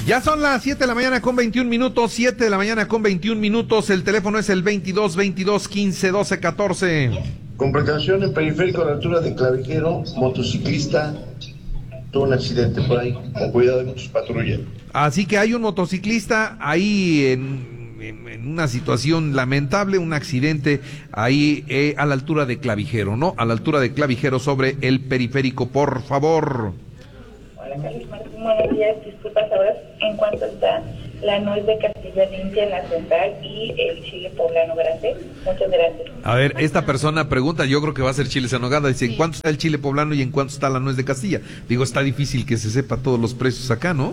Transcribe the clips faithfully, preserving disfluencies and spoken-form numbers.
Ya son las siete de la mañana con veintiún minutos, siete de la mañana con veintiún minutos, el teléfono es el veintidós, veintidós, quince, doce, catorce. Con precaución en periférico a la altura de Clavijero, motociclista tuvo un accidente por ahí, con cuidado de muchos patrullas. Así que hay un motociclista ahí en, en, en una situación lamentable, un accidente ahí eh, a la altura de Clavijero, ¿no? A la altura de Clavijero sobre el periférico, por favor. Hola, Carlos Martín, buenos días, disculpas, ahora en cuanto está la nuez de Castilla limpia en la central y el chile poblano grande. Muchas gracias. A ver, esta persona pregunta, yo creo que va a ser chiles en nogada, dice, ¿en cuánto está el chile poblano y en cuánto está la nuez de Castilla? Digo, está difícil que se sepa todos los precios acá, ¿no?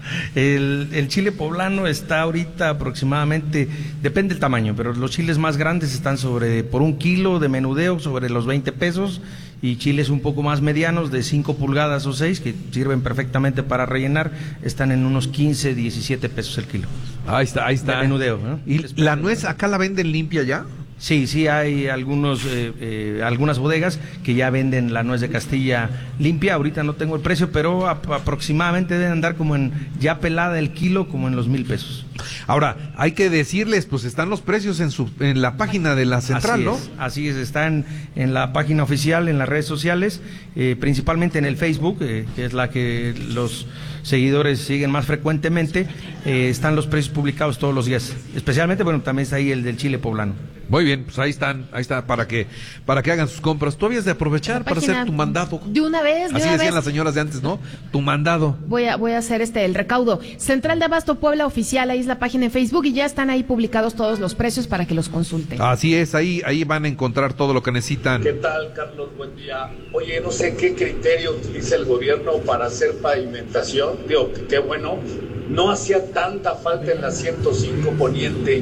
el, el chile poblano está ahorita aproximadamente, depende del tamaño, pero los chiles más grandes están sobre, por un kilo de menudeo, sobre los veinte pesos, y chiles un poco más medianos de cinco pulgadas o seis, que sirven perfectamente para rellenar, están en unos quince, diecisiete pesos el kilo. Ahí está, ahí está. De menudeo, ¿no? ¿Y la nuez acá la venden limpia ya? Sí, sí hay algunos, eh, eh, algunas bodegas que ya venden la nuez de Castilla limpia. Ahorita no tengo el precio, pero ap- aproximadamente deben andar como en, ya pelada el kilo, como en los mil pesos. Ahora, hay que decirles, pues están los precios en su en la página de la central, así ¿no? Es, así es, están en la página oficial, en las redes sociales, eh, principalmente en el Facebook, eh, que es la que los seguidores siguen más frecuentemente. Eh, están los precios publicados todos los días, especialmente, bueno, también está ahí el del chile poblano. Muy bien, pues ahí están, ahí está, para que para que hagan sus compras. Tú habías de aprovechar para hacer tu mandado. De una vez, de Así una decían vez. las señoras de antes, ¿no? Tu mandado. Voy a, voy a hacer este el recaudo. Central de Abasto Puebla Oficial, ahí es la página en Facebook y ya están ahí publicados todos los precios para que los consulten. Así es, ahí ahí van a encontrar todo lo que necesitan. ¿Qué tal, Carlos? Buen día. Oye, no sé qué criterio utiliza el gobierno para hacer pavimentación. Digo, que qué bueno. No hacía tanta falta en la ciento cinco Poniente.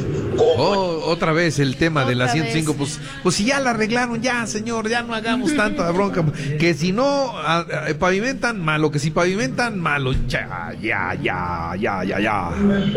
Oh, otra vez el tema Otra de la ciento cinco, vez. pues pues si ya la arreglaron, ya señor, ya no hagamos tanta bronca, que si no a, a, pavimentan, malo, que si pavimentan, malo, ya, ya, ya, ya, ya, ya.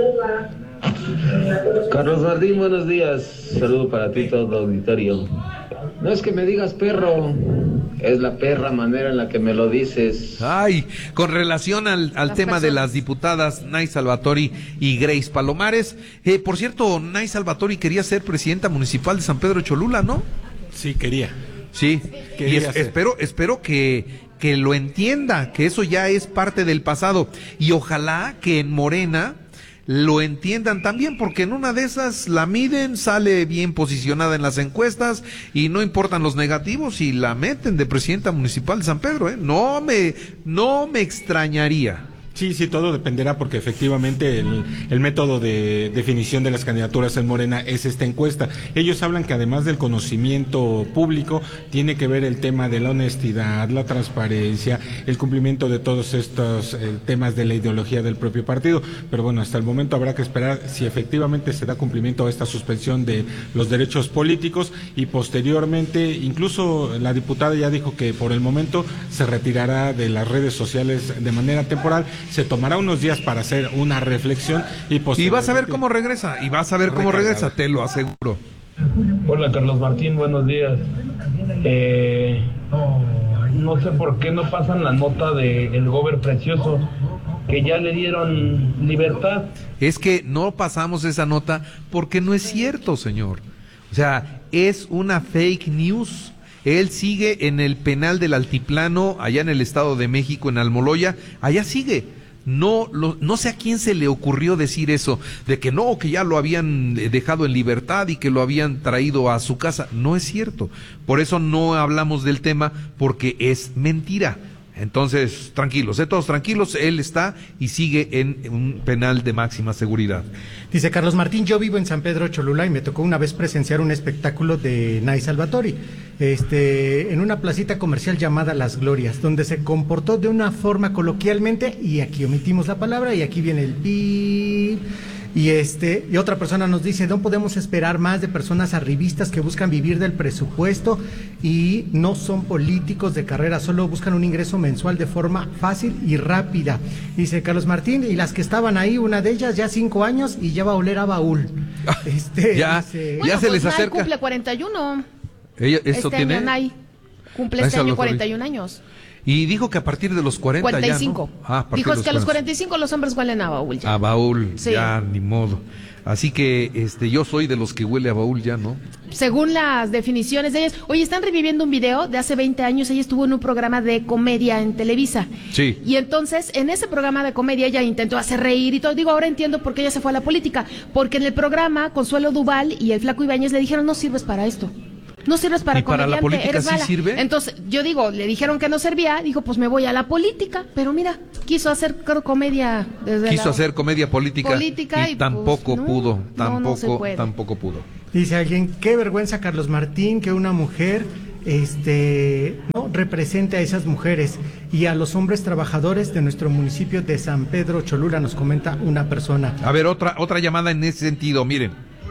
Carlos Martín, buenos días, saludo para ti todo el auditorio. No es que me digas perro, es la perra manera en la que me lo dices. Ay, con relación al, al Las tema personas. de las diputadas Nay Salvatori y Grace Palomares, eh, por cierto, Nay Salvatori quería ser presidenta municipal de San Pedro Cholula, ¿no? Sí, quería. Sí, Quería y es- ser. espero, espero que, que lo entienda, que eso ya es parte del pasado, y ojalá que en Morena lo entiendan también, porque en una de esas la miden, sale bien posicionada en las encuestas y no importan los negativos y la meten de presidenta municipal de San Pedro, ¿eh? No me, no me extrañaría. Sí, sí, todo dependerá porque efectivamente el, el método de definición de las candidaturas en Morena es esta encuesta. Ellos hablan que además del conocimiento público, tiene que ver el tema de la honestidad, la transparencia, el cumplimiento de todos estos eh, temas de la ideología del propio partido. Pero bueno, hasta el momento habrá que esperar si efectivamente se da cumplimiento a esta suspensión de los derechos políticos y posteriormente, incluso la diputada ya dijo que por el momento se retirará de las redes sociales de manera temporal. Se tomará unos días para hacer una reflexión y Y vas a ver cómo regresa, y vas a ver cómo regresa, te lo aseguro. Hola Carlos Martín, buenos días. Eh, no sé por qué no pasan la nota de el Gober Precioso, que ya le dieron libertad. Es que no pasamos esa nota porque no es cierto, señor. O sea, es una fake news. Él sigue en el penal del Altiplano, allá en el Estado de México, en Almoloya, allá sigue. No, lo, no sé a quién se le ocurrió decir eso, de que no, que ya lo habían dejado en libertad y que lo habían traído a su casa. No es cierto. Por eso no hablamos del tema, porque es mentira. Entonces, tranquilos, ¿eh? Todos tranquilos, él está y sigue en un penal de máxima seguridad. Dice Carlos Martín, yo vivo en San Pedro Cholula y me tocó una vez presenciar un espectáculo de Nay Salvatori, este, en una placita comercial llamada Las Glorias, donde se comportó de una forma coloquialmente, y aquí omitimos la palabra, y aquí viene el pi. Y este, y otra persona nos dice, no podemos esperar más de personas arribistas que buscan vivir del presupuesto y no son políticos de carrera, solo buscan un ingreso mensual de forma fácil y rápida. Dice Carlos Martín, y las que estaban ahí, una de ellas ya cinco años y ya va a oler a baúl. Este, ya, dice, ya Bueno, se pues les Nay acerca. cumple cuarenta y uno. Ella, ¿Esto Este tiene? año Nay cumple Nay este año Salvatori. cuarenta y un años. Y dijo que a partir de los cuarenta cuarenta y cinco. ya, ¿no? Ah, a partir Dijo de es que a los cuarenta y cinco los hombres huelen a baúl ya. A baúl, Sí. ya, ni modo. Así que este yo soy de los que huele a baúl ya, ¿no? Según las definiciones de ellas. Oye, están reviviendo un video de hace veinte años. Ella estuvo en un programa de comedia en Televisa. Sí. Y entonces, en ese programa de comedia, ella intentó hacer reír y todo. Digo, ahora entiendo por qué ella se fue a la política. Porque en el programa, Consuelo Duval y el Flaco Ibáñez le dijeron, no sirves para esto. No sirves para ¿Y para comediante, la política eres sí mala. sirve? Entonces, yo digo, le dijeron que no servía, dijo, pues me voy a la política. Pero mira, quiso hacer creo, comedia desde Quiso la... hacer comedia política, política y, y, tampoco pues, no, pudo, no, tampoco, no se puede. tampoco pudo. Dice alguien, qué vergüenza, Carlos Martín, que una mujer este no represente a esas mujeres y a los hombres trabajadores de nuestro municipio de San Pedro Cholula, nos comenta una persona. A ver, otra otra llamada en ese sentido, miren.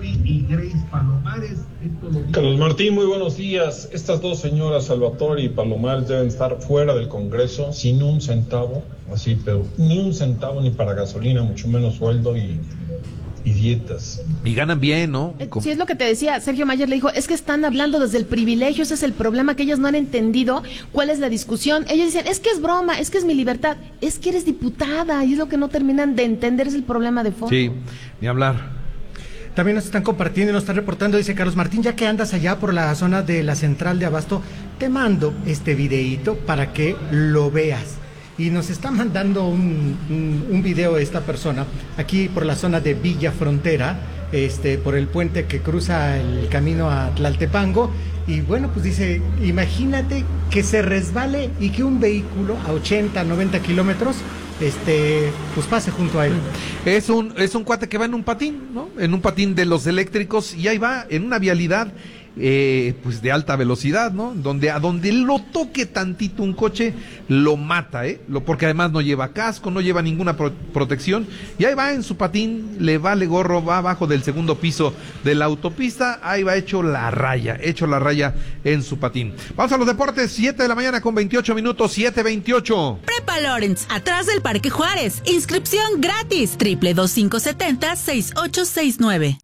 Carlos Martín, muy buenos días. Estas dos señoras, Salvatore y Palomares, deben estar fuera del Congreso sin un centavo, así, pero ni un centavo ni para gasolina, mucho menos sueldo y, y dietas. Y ganan bien, ¿no? Eh, Sí, es lo que te decía, Sergio Mayer le dijo, es que están hablando desde el privilegio, ese es el problema, que ellos no han entendido cuál es la discusión. Ellos dicen, es que es broma, es que es mi libertad, es que eres diputada, y es lo que no terminan de entender, es el problema de fondo. Sí, ni hablar. También nos están compartiendo y nos están reportando, dice Carlos Martín, ya que andas allá por la zona de la central de Abasto, te mando este videíto para que lo veas. Y nos está mandando un, un, un video esta persona, aquí por la zona de Villa Frontera, este, por el puente que cruza el camino a Tlaltepango, y bueno, pues dice, imagínate que se resbale y que un vehículo a ochenta, noventa kilómetros, este, pues pase junto a él. Es un, es un cuate que va en un patín, ¿no? En un patín de los eléctricos, y ahí va, en una vialidad, eh, pues de alta velocidad, ¿no? Donde a donde lo toque tantito un coche, lo mata, ¿eh? Lo, porque además no lleva casco, no lleva ninguna pro- protección, y ahí va en su patín, le vale gorro, va abajo del segundo piso de la autopista, ahí va hecho la raya, hecho la raya en su patín. Vamos a los deportes, siete de la mañana con veintiocho minutos, siete veintiocho. Prepa Lawrence, atrás del Parque Juárez. Inscripción gratis, triple dos cinco siete cero, seis ocho seis nueve.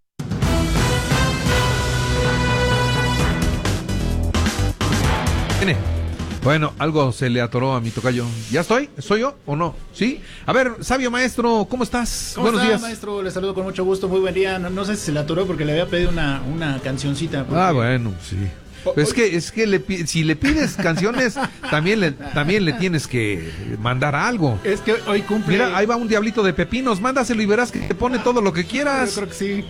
Bueno, algo se le atoró a mi tocayo. ¿Ya estoy? ¿Soy yo o no? ¿Sí? A ver, sabio maestro, ¿cómo estás? ¿Cómo Buenos está, días. maestro? Le saludo con mucho gusto, muy buen día. No, no sé si se le atoró porque le había pedido una, una cancioncita. Porque... Ah, bueno, sí. Pero es que, es que le, si le pides canciones, también le, también le tienes que mandar algo. Es que hoy cumple... Mira, ahí va un diablito de pepinos, mándaselo y verás que te pone todo lo que quieras. Yo creo que sí.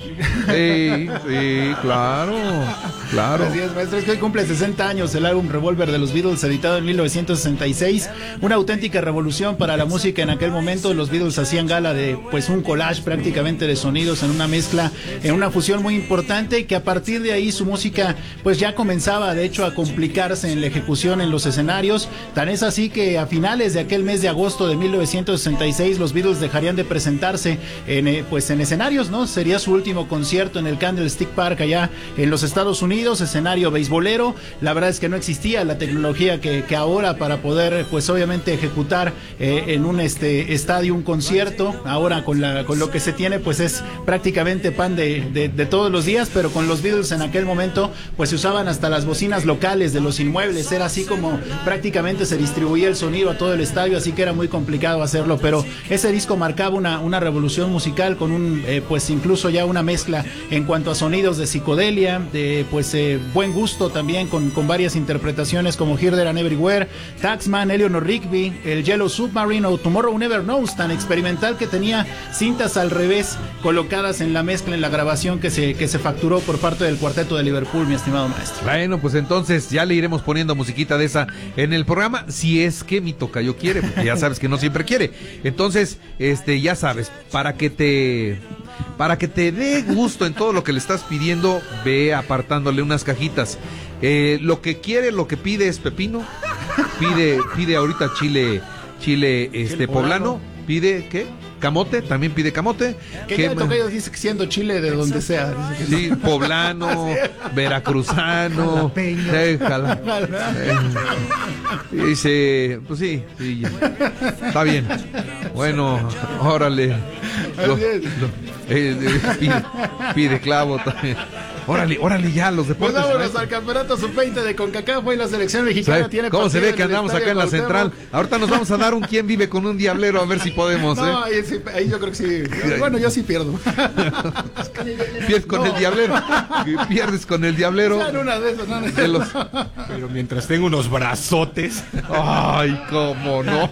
Sí, sí, claro, claro. Así es, maestro, es que hoy cumple sesenta años el álbum Revolver de los Beatles, editado en mil novecientos sesenta y seis. Una auténtica revolución para la música en aquel momento. Los Beatles hacían gala de pues un collage prácticamente de sonidos en una mezcla, en una fusión muy importante, y que a partir de ahí su música pues ya comenzaba de hecho a complicarse en la ejecución en los escenarios. Tan es así que a finales de aquel mes de agosto de mil novecientos sesenta y seis los Beatles dejarían de presentarse en, eh, pues en escenarios, ¿no? Sería su último concierto en el Candlestick Park allá en los Estados Unidos, escenario beisbolero. La verdad es que no existía la tecnología que, que ahora para poder pues obviamente ejecutar eh, en un este estadio un concierto. Ahora con la con lo que se tiene pues es prácticamente pan de, de, de todos los días, pero con los Beatles en aquel momento pues se usaban hasta las bocinas locales de los inmuebles, era así como prácticamente se distribuía el sonido a todo el estadio, así que era muy complicado hacerlo, pero ese disco marcaba una, una revolución musical con un, eh, pues incluso ya una mezcla en cuanto a sonidos de psicodelia, de pues eh, buen gusto también con, con varias interpretaciones como Here, There and Everywhere, Taxman, Eleanor Rigby, el Yellow Submarine o Tomorrow Never Knows, tan experimental que tenía cintas al revés colocadas en la mezcla, en la grabación que se, que se facturó por parte del Cuarteto de Liverpool, mi estimado maestro. Bueno, pues entonces ya le iremos poniendo musiquita de esa en el programa, si es que mi tocayo quiere, porque ya sabes que no siempre quiere. Entonces, este, ya sabes, para que te, para que te dé gusto en todo lo que le estás pidiendo, ve apartándole unas cajitas. Eh, lo que quiere, lo que pide es pepino, pide, pide ahorita chile, chile, este, chile poblano, pide, ¿qué? Camote, también pide camote. Que ya tocayo dice que siendo chile de donde sea. Dice que sí, no. Poblano, veracruzano, déjala. Eh, dice, pues sí, sí, ya. Está bien. Bueno, órale. Lo, lo, eh, eh, pide, pide clavo también. Órale, órale ya, los Pues deportes. vámonos al campeonato sub veinte de CONCACAF. Hoy la selección mexicana tiene ¿Cómo se ve partido que en el andamos Estadio acá en la Cuauhtémoc. central? Ahorita nos vamos a dar un quién vive con un diablero, a ver si podemos, No, ¿eh? ahí, sí, ahí yo creo que sí. Bueno, yo sí pierdo. Pierdes con No. el diablero. Pierdes con el diablero. Ya en una de esas, no, no. De los- Pero mientras tengo unos brazotes. Ay, cómo no.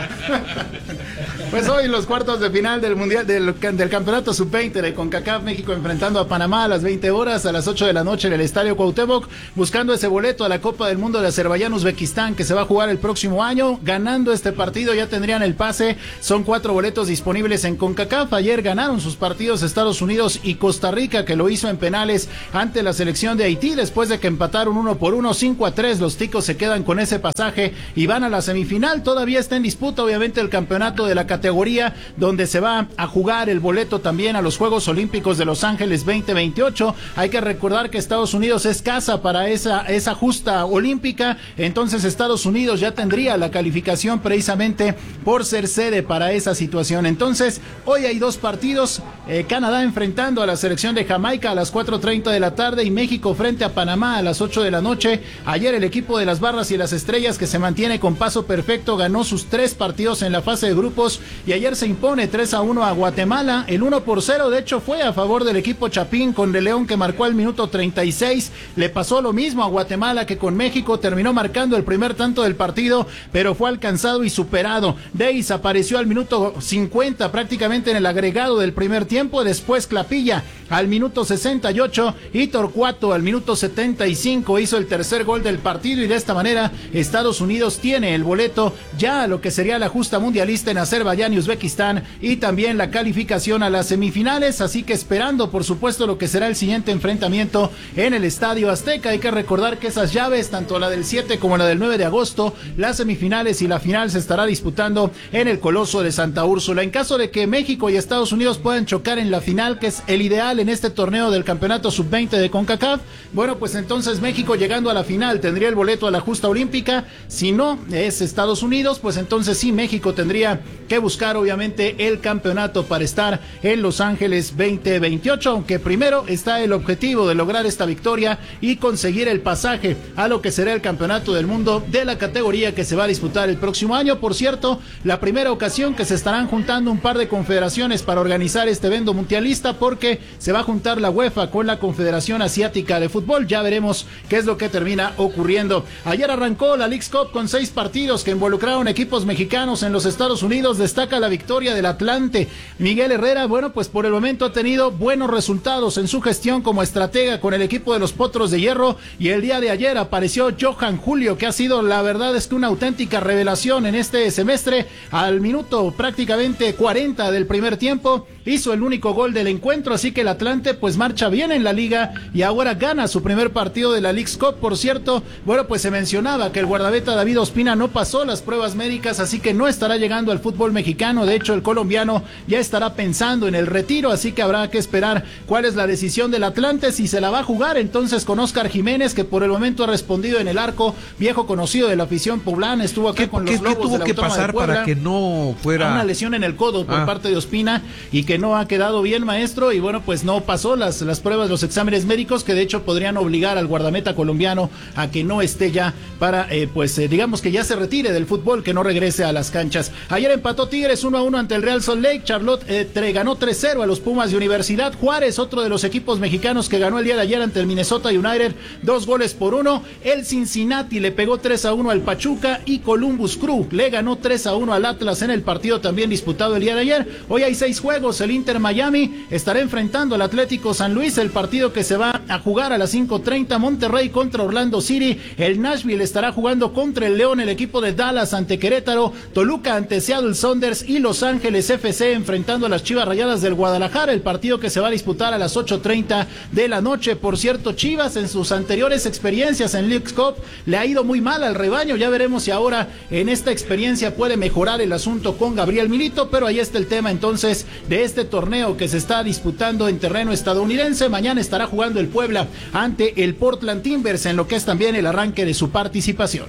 Pues hoy los cuartos de final del mundial del, del campeonato sub veinte de CONCACAF, México enfrentando a Panamá a las veinte horas, a las ocho de la noche en el Estadio Cuauhtémoc, buscando ese boleto a la Copa del Mundo de Azerbaiyán-Uzbekistán que se va a jugar el próximo año. Ganando este partido ya tendrían el pase. Son cuatro boletos disponibles en CONCACAF. Ayer ganaron sus partidos Estados Unidos y Costa Rica, que lo hizo en penales ante la selección de Haití, después de que empataron uno por uno, cinco a tres. Los ticos se quedan con ese pasaje y van a la semifinal. Todavía está en disputa obviamente el campeonato de la categoría, donde se va a jugar el boleto también a los Juegos Olímpicos de Los Ángeles veinte veintiocho. Hay que recordar que Estados Unidos es casa para esa, esa justa olímpica, entonces Estados Unidos ya tendría la calificación precisamente por ser sede para esa situación. Entonces hoy hay dos partidos, eh, Canadá enfrentando a la selección de Jamaica a las cuatro treinta de la tarde y México frente a Panamá a las ocho de la noche. Ayer el equipo de las Barras y las Estrellas, que se mantiene con paso perfecto, ganó sus tres partidos en la fase de grupos y ayer se impone tres a uno a Guatemala. El uno por cero de hecho fue a favor del equipo Chapín, con De León, que marcó al minuto treinta y seis. Le pasó lo mismo a Guatemala que con México, terminó marcando el primer tanto del partido, pero fue alcanzado y superado. Deis apareció al minuto cincuenta, prácticamente en el agregado del primer tiempo. Después Clapilla al minuto sesenta y ocho y Torcuato al minuto setenta y cinco hizo el tercer gol del partido, y de esta manera Estados Unidos tiene el boleto ya a lo que sería la justa mundialista en Azerbaiyán y Uzbekistán, y también la calificación a las semifinales. Así que esperando por supuesto lo que será el siguiente enfrentamiento en el Estadio Azteca. Hay que recordar que esas llaves, tanto la del siete como la del nueve de agosto, las semifinales y la final, se estará disputando en el Coloso de Santa Úrsula. En caso de que México y Estados Unidos puedan chocar en la final, que es el ideal en este torneo del campeonato sub veinte de CONCACAF, bueno, pues entonces México, llegando a la final, tendría el boleto a la justa olímpica. Si no es Estados Unidos, pues entonces sí, México tendría que buscar obviamente el campeonato para estar en Los Ángeles veinte veintiocho, aunque primero está el objetivo de lograr esta victoria y conseguir el pasaje a lo que será el campeonato del mundo de la categoría, que se va a disputar el próximo año. Por cierto, la primera ocasión que se estarán juntando un par de confederaciones para organizar este evento mundialista, porque se va a juntar la UEFA con la Confederación Asiática de Fútbol. Ya veremos qué es lo que termina ocurriendo. Ayer arrancó la Leagues Cup con seis partidos que involucraron equipos mexicanos en los Estados Unidos. Destaca la victoria del Atlante. Miguel Herrera, bueno, pues por el momento ha tenido buenos resultados en su gestión como estratega con el equipo de los Potros de Hierro, y el día de ayer apareció Johan Julio, que ha sido, la verdad es que una auténtica revelación en este semestre. Al minuto prácticamente cuarenta del primer tiempo hizo el único gol del encuentro, así que el Atlante pues marcha bien en la liga y ahora gana su primer partido de la Leagues Cup. Por cierto, bueno, pues se mencionaba que el guardameta David Ospina no pasó las pruebas médicas, así que no estará llegando al fútbol mexicano. De hecho, el colombiano ya estará pensando en el retiro, así que habrá que esperar cuál es la decisión del Atlante, si se la va a jugar entonces con Óscar Jiménez, que por el momento ha respondido en el arco, viejo conocido de la afición poblana, estuvo aquí con los ¿Qué, Lobos qué tuvo de la que Autónoma de pasar Puebla. para que no fuera Una lesión en el codo por Ah. parte de Ospina, y que no ha quedado bien, maestro, y bueno, pues no pasó las, las pruebas, los exámenes médicos, que de hecho podrían obligar al guardameta colombiano a que no esté ya para, eh, pues eh, digamos que ya se retire del fútbol, que no regrese a las canchas. Ayer empató Tigres uno a uno ante el Real Salt Lake. Charlotte eh, tre, ganó tres cero a los Pumas de Universidad Juárez, otro de los equipos mexicanos que ganó el día de ayer ante el Minnesota United, dos goles por uno. El Cincinnati le pegó tres a uno al Pachuca, y Columbus Crew le ganó tres a uno al Atlas en el partido también disputado el día de ayer. Hoy hay seis juegos. El Inter Miami estará enfrentando al Atlético San Luis, el partido que se va a jugar a las cinco treinta. Monterrey contra Orlando City. El Nashville estará jugando contra el León, el equipo de Dallas ante Querétaro. Toluca ante Seattle Sounders, y Los Ángeles F C enfrentando a las Chivas Rayadas del Guadalajara, el partido que se va a disputar a las ocho treinta de la noche. Por cierto, Chivas en sus anteriores experiencias en Leagues Cup le ha ido muy mal al rebaño. Ya veremos si ahora en esta experiencia puede mejorar el asunto con Gabriel Milito, pero ahí está el tema entonces de este torneo que se está disputando en terreno estadounidense. Mañana estará jugando el Puebla ante el Portland Timbers en lo que es también el arranque de su participación.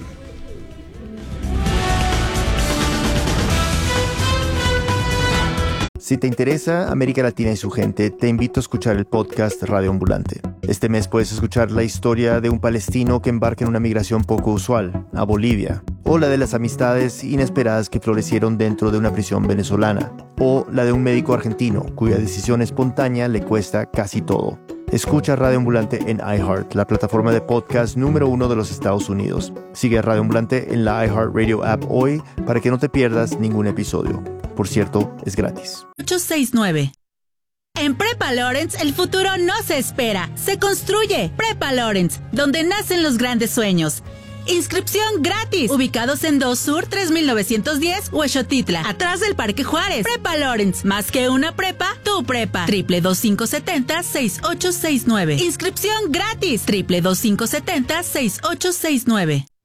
Si te interesa América Latina y su gente, te invito a escuchar el podcast Radio Ambulante. Este mes puedes escuchar la historia de un palestino que embarca en una migración poco usual, a Bolivia, o la de las amistades inesperadas que florecieron dentro de una prisión venezolana, o la de un médico argentino cuya decisión espontánea le cuesta casi todo. Escucha Radio Ambulante en iHeart, la plataforma de podcast número uno de los Estados Unidos. Sigue a Radio Ambulante en la iHeartRadio app hoy para que no te pierdas ningún episodio. Por cierto, es gratis. ocho seis nueve. En Prepa Lawrence, el futuro no se espera, se construye. Prepa Lawrence, donde nacen los grandes sueños. Inscripción gratis. Ubicados en dos Sur tres mil novecientos diez, Huexotitla, atrás del Parque Juárez. Prepa Lawrence, más que una prepa, tu prepa. Triple dos cinco siete cero, seis ocho seis nueve. Inscripción gratis. Triple dos cinco siete cero, seis ocho seis nueve.